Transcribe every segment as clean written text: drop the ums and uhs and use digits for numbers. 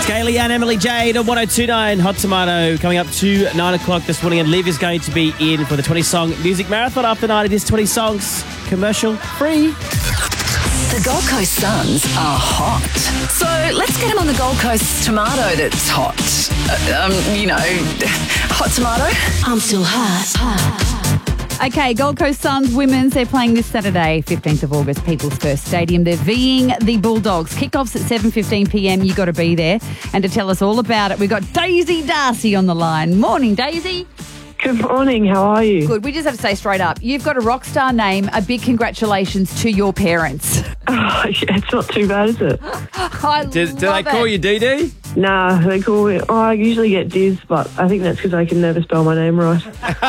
Kaylee and Emily Jade on 102.9 Hot Tomato coming up to 9 o'clock this morning, and Liv is going to be in for the 20-song music marathon after 9. It is 20 songs, commercial free. The Gold Coast Suns are hot. So let's get them on the Gold Coast tomato that's hot. Hot tomato. I'm still hot. Okay, Gold Coast Suns women's, they're playing this Saturday, 15th of August, People's First Stadium. They're Ving the Bulldogs. Kickoff's at 7:15pm. You got to be there. And to tell us all about it, we've got Daisy Darcy on the line. Morning, Daisy. Good morning. How are you? Good. We just have to say straight up, you've got a rock star name. A big congratulations to your parents. Oh, yeah, it's not too bad, is it? Do they call you Dee Dee? Nah, they call me. Oh, I usually get Diz, but I think that's because I can never spell my name right.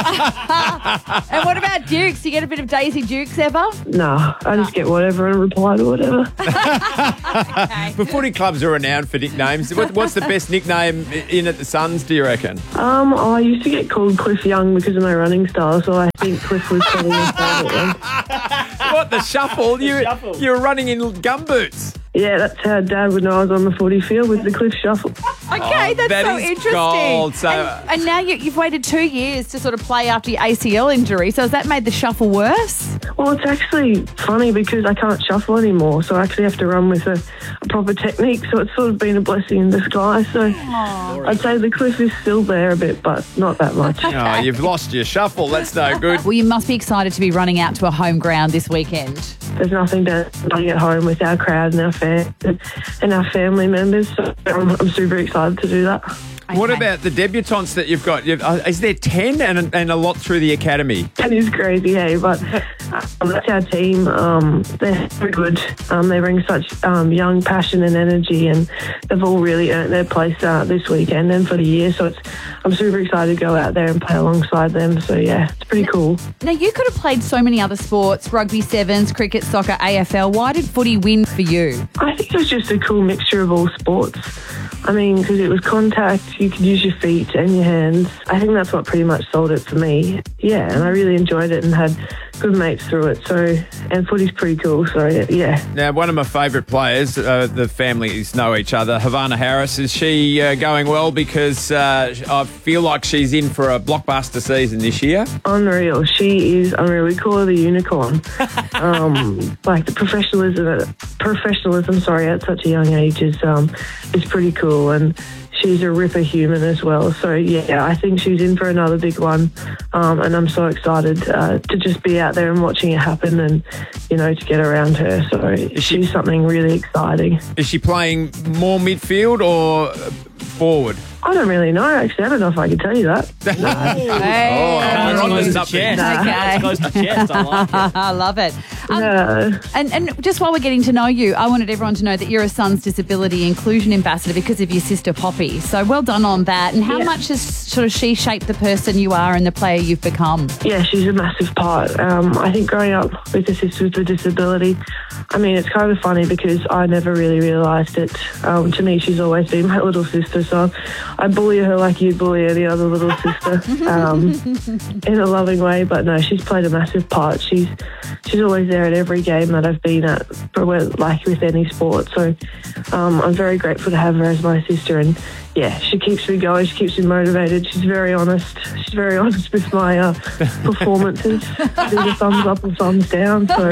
And what about Dukes? You get a bit of Daisy Dukes ever? Nah, I just get whatever and reply to whatever. The footy clubs are renowned for nicknames. What's the best nickname in at the Suns, do you reckon? I used to get called Cliff Young because of my running style, so I think Cliff was probably my favourite one. What, the shuffle? You were running in gumboots. Yeah, that's how Dad would know I was on the footy field, with the Cliff Shuffle. Okay, that's that so is interesting. gold. So, and now you've waited 2 years to sort of play after your ACL injury. So has that made the shuffle worse? Well, it's actually funny because I can't shuffle anymore, so I actually have to run with a proper technique, so it's sort of been a blessing in disguise. So I'd say the Cliff is still there a bit, but not that much. oh, you've lost your shuffle. That's no good. Well, you must be excited to be running out to a home ground this weekend. There's nothing better than being at home with our crowd and our fans and our family members, so I'm super excited to do that. What Okay. about the debutantes that you've got? Is there 10 and a lot through the academy? That is crazy, hey, but that's our team. They're so good. They bring such young passion and energy, and they've all really earned their place this weekend and for the year. So I'm super excited to go out there and play alongside them. So yeah, it's pretty cool. Now, you could have played so many other sports, rugby sevens, cricket, soccer, AFL. Why did footy win for you? I think it was just a cool mixture of all sports. I mean, because it was contact, you could use your feet and your hands. I think that's what pretty much sold it for me. Yeah, and I really enjoyed it and had good mates through it. So, and footy's pretty cool. So, yeah. Now, one of my favourite players, the families know each other, Havana Harris, is she going well? Because I feel like she's in for a blockbuster season this year. Unreal. She is unreal. We call her the unicorn. Like the professionalism, at such a young age is pretty cool, and she's a ripper human as well. So yeah, I think she's in for another big one, and I'm so excited to just be out there and watching it happen, and to get around her. So she's something really exciting. Is she playing more midfield or forward? I don't really know, actually. I don't know if I can tell you that. Hey. we're on to Close to something. chest. Okay. It's close to chest. I like it. I love it. No. And just while we're getting to know you, I wanted everyone to know that you're a Sun's Disability Inclusion Ambassador because of your sister Poppy. So well done on that. And how much has sort of she shaped the person you are and the player you've become? Yeah, she's a massive part. I think growing up with a sister with a disability, I mean, it's kind of funny because I never really realised it. To me, she's always been my little sister, so I bully her like you'd bully any other little sister in a loving way. But no, she's played a massive part. She's always there at every game that I've been at, like with any sport. So I'm very grateful to have her as my sister, and yeah, she keeps me going. She keeps me motivated. She's very honest. She's very honest with my performances. Either thumbs up or thumbs down. So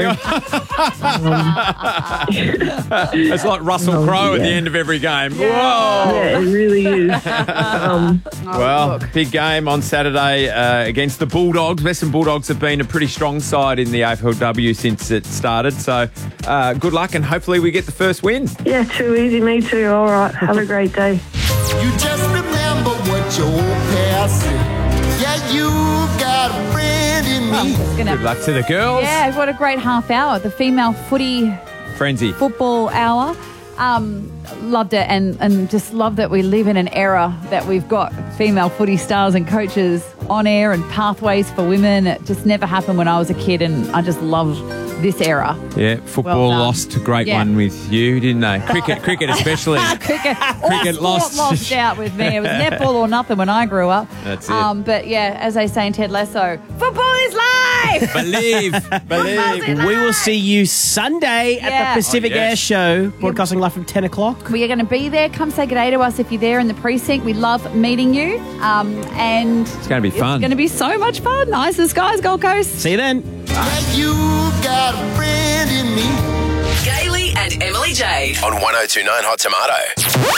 It's like Russell Crowe at the end of every game. Whoa! yeah, it really is. Well, big game on Saturday against the Bulldogs. Western Bulldogs have been a pretty strong side in the AFLW since it started. So good luck, and hopefully we get the first win. Yeah, too easy. Me too. All right. Have a great day. You just remember what your old past said. Yeah, you got a friend in me. Good luck to the girls. Yeah, what a great half hour. The female footy Frenzy. football hour. Loved it, and just love that we live in an era that we've got female footy stars and coaches on air and pathways for women. It just never happened when I was a kid, and I just love this era. Yeah, football Well done. lost a great Yeah. one with you, didn't they? Cricket especially. Cricket lost. lost out with me. It was netball or nothing when I grew up. That's it. But yeah, as they say in Ted Lasso, football is life. safe. Believe. We will see you Sunday at Yeah. the Pacific Oh, yes. Air Show, broadcasting live from 10 o'clock. We are going to be there. Come say good day to us if you're there in the precinct. We love meeting you. And It's going to be fun. it's going to be so much fun. Nice as skies, Gold Coast. See you then. Yeah, you got a friend in me. Gailey and Emily Jade. On 1029 Hot Tomato.